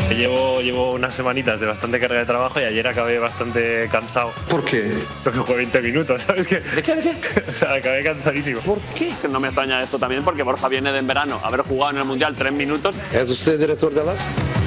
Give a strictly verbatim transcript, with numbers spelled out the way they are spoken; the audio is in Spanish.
Llevo, llevo unas semanitas de bastante carga de trabajo y ayer acabé bastante cansado. ¿Por qué? Solo jugué veinte minutos, ¿sabes qué? ¿De qué? ¿De qué? O sea, acabé cansadísimo. ¿Por qué? No me extraña esto también porque Borja viene de en verano, haber jugado en el Mundial tres minutos. ¿Es usted director de las?